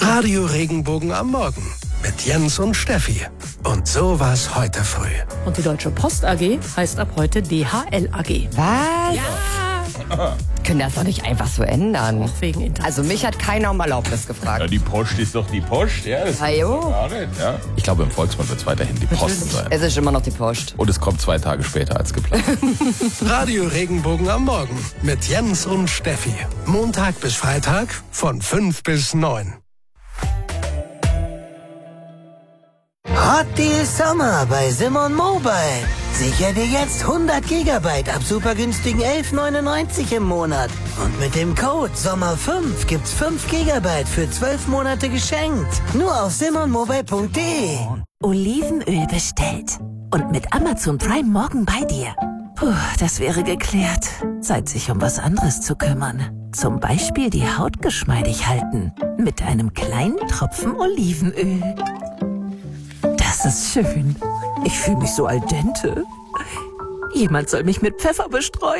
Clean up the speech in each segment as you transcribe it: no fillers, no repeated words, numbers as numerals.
Radio Regenbogen am Morgen mit Jens und Steffi. Und so war's heute früh. Und die Deutsche Post AG heißt ab heute DHL AG. Was? Ja! Können das doch nicht einfach so ändern. Auch wegen Internet. Also mich hat keiner um Erlaubnis gefragt. Ja, die Post ist doch die Post, ja. Das Ah, jo. gar nicht, ja. Ich glaube, im Volksmund wird es weiterhin die Post sein. Es ist immer noch die Post. Und es kommt 2 Tage später als geplant. Radio Regenbogen am Morgen mit Jens und Steffi. Montag bis Freitag von 5 bis 9. Hot Deal Sommer bei Simon Mobile. Sicher dir jetzt 100 Gigabyte ab super günstigen 11,99 im Monat. Und mit dem Code SOMMER5 gibt's 5 Gigabyte für 12 Monate geschenkt. Nur auf simonmobile.de. Olivenöl bestellt. Und mit Amazon Prime morgen bei dir. Puh, das wäre geklärt. Zeit, sich um was anderes zu kümmern. Zum Beispiel die Haut geschmeidig halten. Mit einem kleinen Tropfen Olivenöl. Das ist schön. Ich fühle mich so al dente. Jemand soll mich mit Pfeffer bestreuen.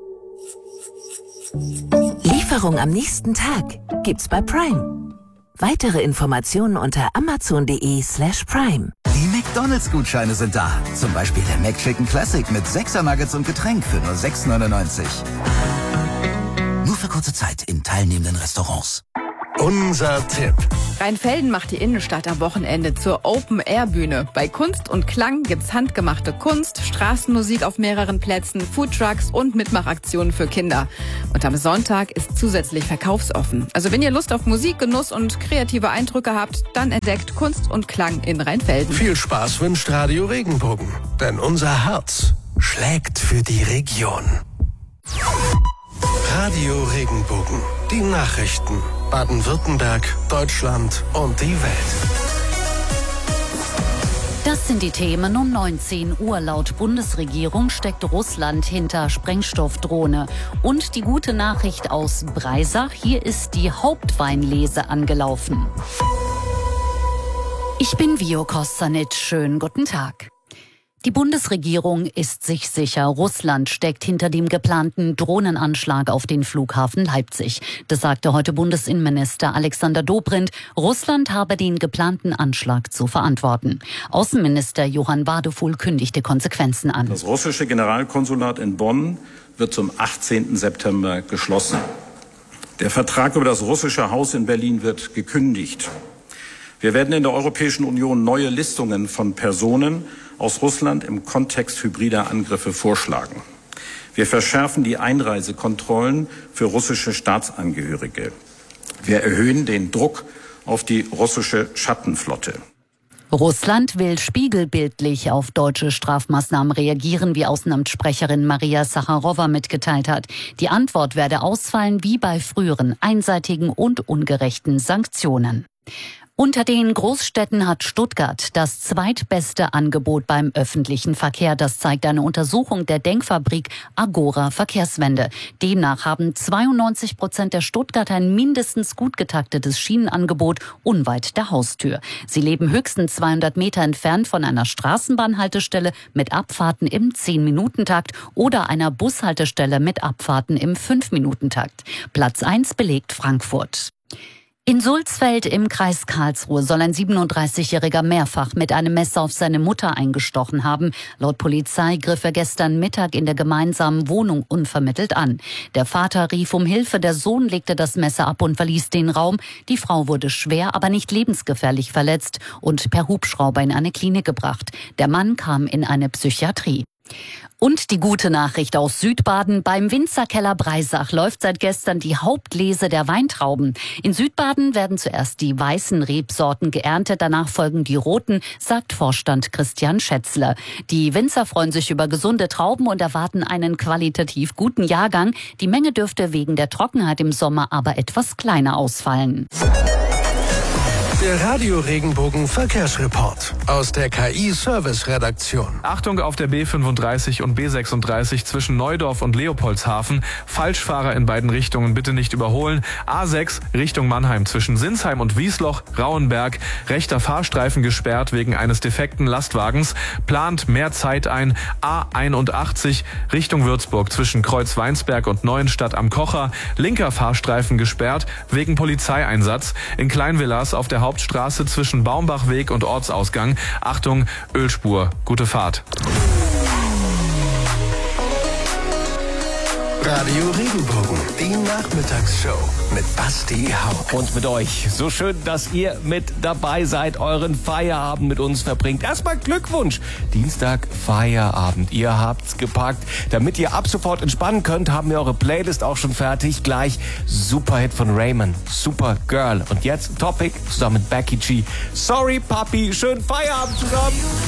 Lieferung am nächsten Tag gibt's bei Prime. Weitere Informationen unter amazon.de/prime. Die McDonalds-Gutscheine sind da. Zum Beispiel der McChicken Classic mit 6er Nuggets und Getränk für nur 6,99. Nur für kurze Zeit in teilnehmenden Restaurants. Unser Tipp. Rheinfelden macht die Innenstadt am Wochenende zur Open-Air-Bühne. Bei Kunst und Klang gibt's handgemachte Kunst, Straßenmusik auf mehreren Plätzen, Foodtrucks und Mitmachaktionen für Kinder. Und am Sonntag ist zusätzlich verkaufsoffen. Also wenn ihr Lust auf Musik, Genuss und kreative Eindrücke habt, dann entdeckt Kunst und Klang in Rheinfelden. Viel Spaß wünscht Radio Regenbogen. Denn unser Herz schlägt für die Region. Radio Regenbogen. Die Nachrichten. Baden-Württemberg, Deutschland und die Welt. Das sind die Themen um 19 Uhr. Laut Bundesregierung steckt Russland hinter Sprengstoffdrohne. Und die gute Nachricht aus Breisach, hier ist die Hauptweinlese angelaufen. Ich bin Vio Kostanic. Schönen guten Tag. Die Bundesregierung ist sich sicher, Russland steckt hinter dem geplanten Drohnenanschlag auf den Flughafen Leipzig. Das sagte heute Bundesinnenminister Alexander Dobrindt. Russland habe den geplanten Anschlag zu verantworten. Außenminister Johann Wadefuhl kündigte Konsequenzen an. Das russische Generalkonsulat in Bonn wird zum 18. September geschlossen. Der Vertrag über das russische Haus in Berlin wird gekündigt. Wir werden in der Europäischen Union neue Listungen von Personen aus Russland im Kontext hybrider Angriffe vorschlagen. Wir verschärfen die Einreisekontrollen für russische Staatsangehörige. Wir erhöhen den Druck auf die russische Schattenflotte. Russland will spiegelbildlich auf deutsche Strafmaßnahmen reagieren, wie Außenamtssprecherin Maria Sacharowa mitgeteilt hat. Die Antwort werde ausfallen wie bei früheren einseitigen und ungerechten Sanktionen. Unter den Großstädten hat Stuttgart das zweitbeste Angebot beim öffentlichen Verkehr. Das zeigt eine Untersuchung der Denkfabrik Agora Verkehrswende. Demnach haben 92% der Stuttgarter ein mindestens gut getaktetes Schienenangebot unweit der Haustür. Sie leben höchstens 200 Meter entfernt von einer Straßenbahnhaltestelle mit Abfahrten im 10-Minuten-Takt oder einer Bushaltestelle mit Abfahrten im 5-Minuten-Takt. Platz 1 belegt Frankfurt. In Sulzfeld im Kreis Karlsruhe soll ein 37-Jähriger mehrfach mit einem Messer auf seine Mutter eingestochen haben. Laut Polizei griff er gestern Mittag in der gemeinsamen Wohnung unvermittelt an. Der Vater rief um Hilfe, der Sohn legte das Messer ab und verließ den Raum. Die Frau wurde schwer, aber nicht lebensgefährlich verletzt und per Hubschrauber in eine Klinik gebracht. Der Mann kam in eine Psychiatrie. Und die gute Nachricht aus Südbaden. Beim Winzerkeller Breisach läuft seit gestern die Hauptlese der Weintrauben. In Südbaden werden zuerst die weißen Rebsorten geerntet, danach folgen die roten, sagt Vorstand Christian Schätzler. Die Winzer freuen sich über gesunde Trauben und erwarten einen qualitativ guten Jahrgang. Die Menge dürfte wegen der Trockenheit im Sommer aber etwas kleiner ausfallen. Der Radio Regenbogen Verkehrsreport aus der KI Service Redaktion. Achtung auf der B35 und B36 zwischen Neudorf und Leopoldshafen. Falschfahrer in beiden Richtungen bitte nicht überholen. A6 Richtung Mannheim zwischen Sinsheim und Wiesloch, Rauenberg. Rechter Fahrstreifen gesperrt wegen eines defekten Lastwagens. Plant mehr Zeit ein. A81 Richtung Würzburg zwischen Kreuzweinsberg und Neuenstadt am Kocher. Linker Fahrstreifen gesperrt wegen Polizeieinsatz. In Kleinvillas auf der Hauptstraße zwischen Baumbachweg und Ortsausgang. Achtung, Ölspur. Gute Fahrt. Radio Regenbogen, die Nachmittagsshow mit Basti Hauck. Und mit euch. So schön, dass ihr mit dabei seid, euren Feierabend mit uns verbringt. Erstmal Glückwunsch. Dienstag Feierabend. Ihr habt's gepackt. Damit ihr ab sofort entspannen könnt, haben wir eure Playlist auch schon fertig. Gleich Superhit von Raymond, Supergirl. Und jetzt Topic zusammen mit Becky G. Sorry, Papi. Schönen Feierabend zusammen.